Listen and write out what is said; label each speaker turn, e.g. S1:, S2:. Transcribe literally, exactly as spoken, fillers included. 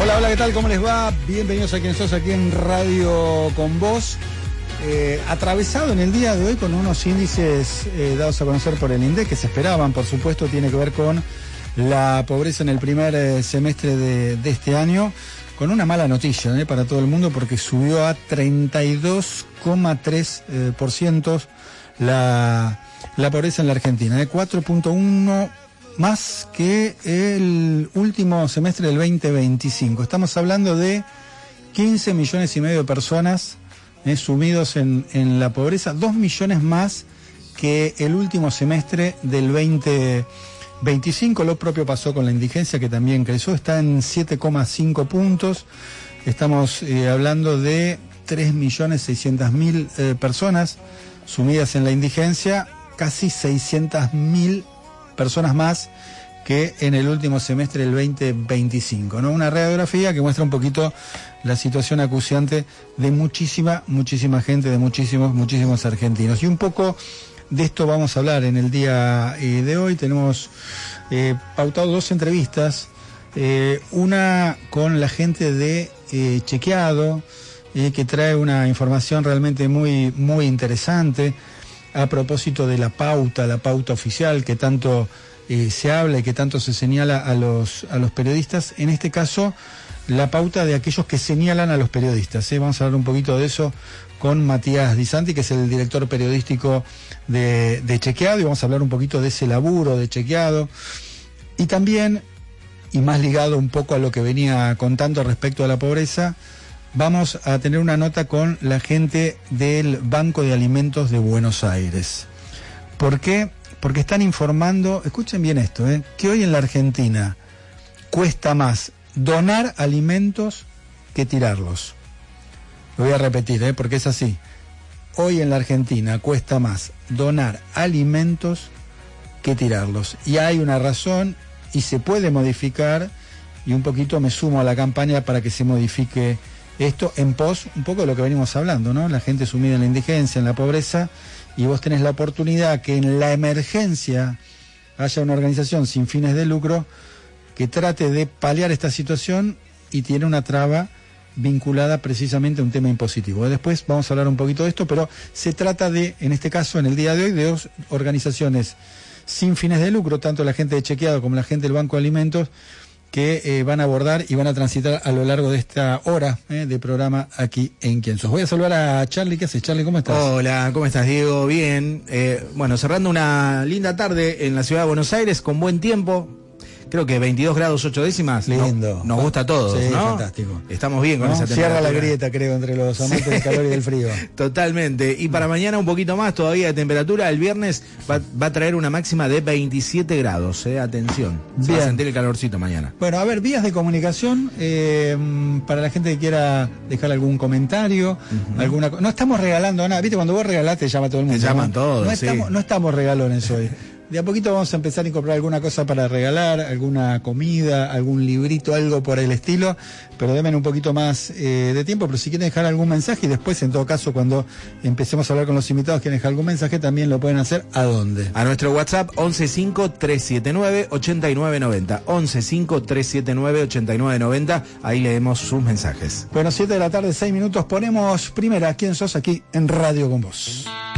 S1: Hola, hola, ¿qué tal? ¿Cómo les va? Bienvenidos a quienes sos aquí en Radio con Vos. Eh, atravesado en el día de hoy con unos índices eh, dados a conocer por el INDEC que se esperaban, por supuesto, tiene que ver con la pobreza en el primer eh, semestre de, de este año, con una mala noticia eh, para todo el mundo, porque subió a treinta y dos coma tres por ciento eh, la, la pobreza en la Argentina, eh, cuatro punto uno más que el último semestre del veinte veinticinco. Estamos hablando de quince millones y medio de personas eh, sumidos en, en la pobreza, dos millones más que el último semestre del veinte veinticinco. Lo propio pasó con la indigencia, que también creció, está en siete coma cinco puntos. Estamos eh, hablando de tres millones seiscientas mil eh, personas sumidas en la indigencia, casi seiscientas mil personas más que en el último semestre del veinte veinticinco, ¿no? Una radiografía que muestra un poquito la situación acuciante de muchísima, muchísima gente, de muchísimos, muchísimos argentinos. Y un poco de esto vamos a hablar en el día eh, de hoy. Tenemos eh, pautado dos entrevistas, eh, una con la gente de eh, Chequeado, eh, que trae una información realmente muy, muy interesante a propósito de la pauta, la pauta oficial que tanto eh, se habla y que tanto se señala a los, a los periodistas. En este caso, la pauta de aquellos que señalan a los periodistas. ¿eh? Vamos a hablar un poquito de eso con Matías Di Santi, que es el director periodístico de, de Chequeado, y vamos a hablar un poquito de ese laburo de Chequeado. Y también, y más ligado un poco a lo que venía contando respecto a la pobreza, vamos a tener una nota con la gente del Banco de Alimentos de Buenos Aires. ¿Por qué? Porque están informando, escuchen bien esto, ¿eh? que hoy en la Argentina cuesta más donar alimentos que tirarlos. Lo voy a repetir, ¿eh? porque es así. Hoy en la Argentina cuesta más donar alimentos que tirarlos. Y hay una razón y se puede modificar, y un poquito me sumo a la campaña para que se modifique esto en pos un poco de lo que venimos hablando, ¿no? La gente sumida en la indigencia, en la pobreza, y vos tenés la oportunidad que en la emergencia haya una organización sin fines de lucro que trate de paliar esta situación, y tiene una traba vinculada precisamente a un tema impositivo. Después vamos a hablar un poquito de esto, pero se trata de, en este caso, en el día de hoy, de dos organizaciones sin fines de lucro, tanto la gente de Chequeado como la gente del Banco de Alimentos, que eh, van a abordar y van a transitar a lo largo de esta hora eh, de programa aquí en Quién Sos. Voy a saludar a Charlie. ¿Qué haces, Charlie? ¿Cómo estás?
S2: Hola, ¿cómo estás, Diego? Bien. Eh, bueno, cerrando una linda tarde en la ciudad de Buenos Aires, con buen tiempo. Creo que veintidós grados ocho décimas.
S1: Lindo.
S2: No, nos gusta a todos,
S1: sí,
S2: ¿no?
S1: Fantástico.
S2: Estamos bien con
S1: ¿No?
S2: esa temperatura.
S1: Cierra la grieta, creo, entre los amantes sí. del calor y del frío.
S2: Totalmente. Y para mañana un poquito más todavía de temperatura. El viernes va, va a traer una máxima de veintisiete grados. Eh. Atención. Se
S1: Bien.
S2: va a sentir el calorcito mañana.
S1: Bueno, a ver, vías de comunicación eh, para la gente que quiera dejar algún comentario, uh-huh. alguna. No estamos regalando nada. ¿Viste? Cuando vos regalás te llama todo el mundo.
S2: Te llaman
S1: ¿no?
S2: todos,
S1: no
S2: sí.
S1: estamos, no estamos regalones hoy. De a poquito vamos a empezar a incorporar alguna cosa para regalar, alguna comida, algún librito, algo por el estilo, pero denme un poquito más eh, de tiempo. Pero si quieren dejar algún mensaje, y después, en todo caso, cuando empecemos a hablar con los invitados, quieren dejar algún mensaje, también lo pueden hacer. ¿A dónde?
S2: A nuestro WhatsApp once cinco tres siete nueve ocho nueve nueve cero. once cinco tres siete nueve ocho nueve nueve cero. Ahí leemos sus mensajes.
S1: Bueno, siete de la tarde, seis minutos. Ponemos primera ¿Quién sos? Aquí en Radio con Vos.